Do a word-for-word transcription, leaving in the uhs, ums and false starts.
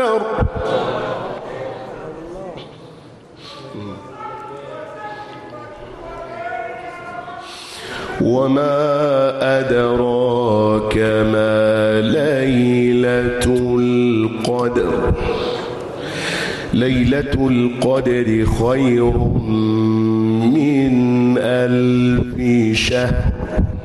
وما أدراك ما ليلة القدر ليلة القدر خير من ألف شهر